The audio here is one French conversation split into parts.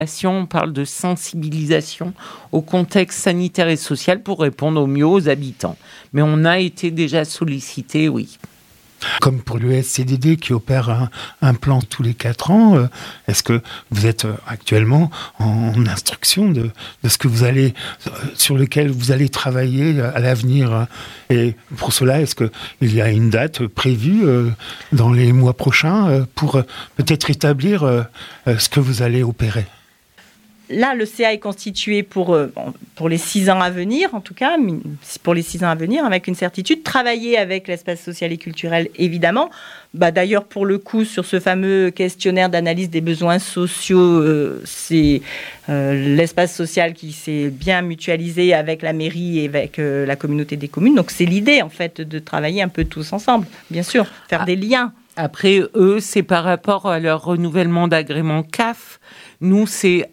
On parle de sensibilisation au contexte sanitaire et social pour répondre au mieux aux habitants. Mais on a été déjà sollicité, oui. Comme pour l'USCDD qui opère un plan tous les 4 ans, est-ce que vous êtes actuellement en instruction de ce que vous allez, sur lequel vous allez travailler à l'avenir? Et pour cela, est-ce qu'il y a une date prévue dans les mois prochains pour peut-être établir ce que vous allez opérer? Là, le CA est constitué pour les 6 ans à venir, en tout cas, pour les 6 ans à venir, avec une certitude. Travailler avec l'espace social et culturel, évidemment. D'ailleurs, pour le coup, sur ce fameux questionnaire d'analyse des besoins sociaux, c'est l'espace social qui s'est bien mutualisé avec la mairie et avec la communauté des communes. Donc, c'est l'idée, en fait, de travailler un peu tous ensemble, bien sûr, faire des liens. Après, eux, c'est par rapport à leur renouvellement d'agrément CAF. Nous, c'est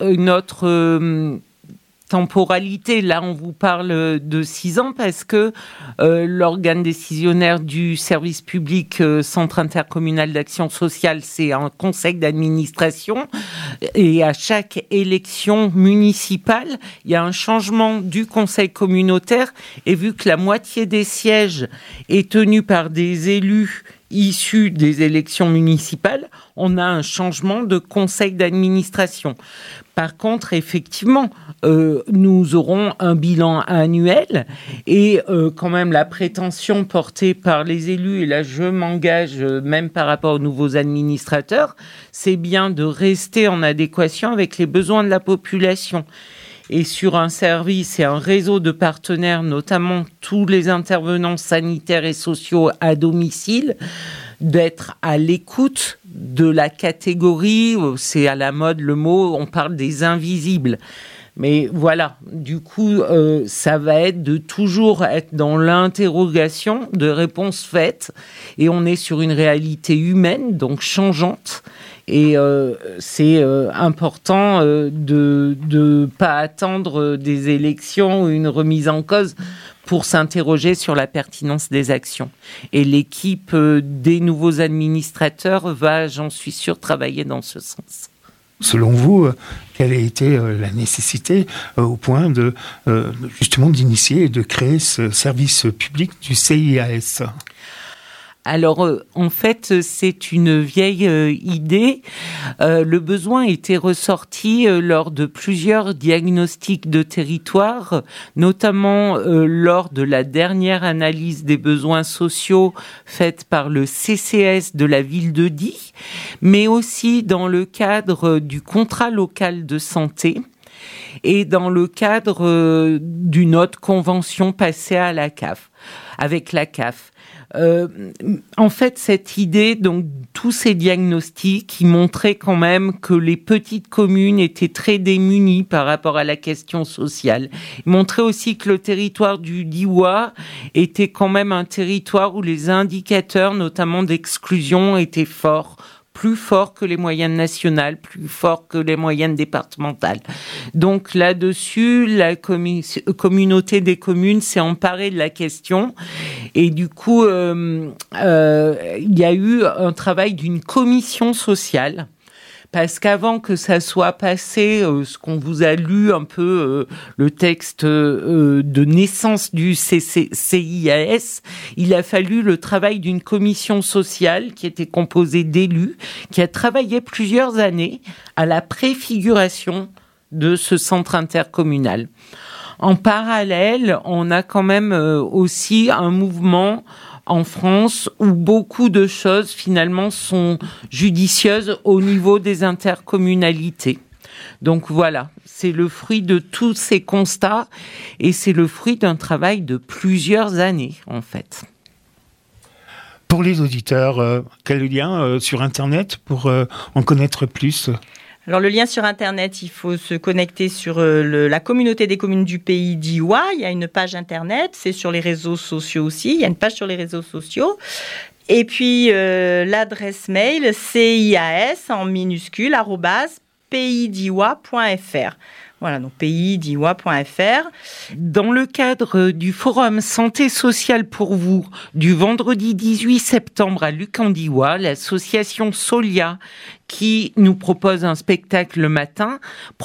notre temporalité. Là, on vous parle de 6 ans parce que l'organe décisionnaire du service public Centre intercommunal d'action sociale, c'est un conseil d'administration. Et à chaque élection municipale, il y a un changement du conseil communautaire. Et vu que la moitié des sièges est tenue par des élus issus des élections municipales, on a un changement de conseil d'administration. Par contre, effectivement, nous aurons un bilan annuel et quand même la prétention portée par les élus, et là je m'engage même par rapport aux nouveaux administrateurs, c'est bien de rester en adéquation avec les besoins de la population. Et sur un service et un réseau de partenaires, notamment tous les intervenants sanitaires et sociaux à domicile, d'être à l'écoute de la catégorie, c'est à la mode le mot, on parle des invisibles. Mais voilà, du coup, ça va être de toujours être dans l'interrogation de réponses faites. Et on est sur une réalité humaine, donc changeante. Et c'est important de pas attendre des élections ou une remise en cause pour s'interroger sur la pertinence des actions. Et l'équipe des nouveaux administrateurs va, j'en suis sûre, travailler dans ce sens. Selon vous, quelle a été la nécessité au point justement d'initier et de créer ce service public du CIAS ? Alors, en fait, c'est une vieille idée. Le besoin était ressorti lors de plusieurs diagnostics de territoire, notamment lors de la dernière analyse des besoins sociaux faite par le CCS de la ville de Die, mais aussi dans le cadre du contrat local de santé et dans le cadre d'une autre convention passée à la CAF, avec la CAF. En fait, cette idée, donc tous ces diagnostics qui montraient quand même que les petites communes étaient très démunies par rapport à la question sociale. Ils montraient aussi que le territoire du Diois était quand même un territoire où les indicateurs, notamment d'exclusion, étaient forts. Plus fort que les moyennes nationales, plus fort que les moyennes départementales. Donc là-dessus, la communauté des communes s'est emparée de la question et du coup, il y a eu un travail d'une commission sociale. Parce qu'avant que ça soit passé, ce qu'on vous a lu un peu, le texte de naissance du CIAS, il a fallu le travail d'une commission sociale qui était composée d'élus, qui a travaillé plusieurs années à la préfiguration de ce centre intercommunal. En parallèle, on a quand même aussi un mouvement en France où beaucoup de choses finalement sont judicieuses au niveau des intercommunalités. Donc voilà, c'est le fruit de tous ces constats et c'est le fruit d'un travail de plusieurs années en fait. Pour les auditeurs, quel lien sur Internet pour en connaître plus ? Alors, le lien sur Internet, il faut se connecter sur la communauté des communes du pays d'Iwa. Il y a une page Internet, c'est sur les réseaux sociaux aussi. Il y a une page sur les réseaux sociaux. Et puis, l'adresse mail, CIAS en minuscule, @paysdiwa.fr. Voilà, donc paysdiwa.fr. Dans le cadre du forum Santé sociale pour vous, du vendredi 18 septembre à Lucandiwa, l'association Solia, qui nous propose un spectacle le matin,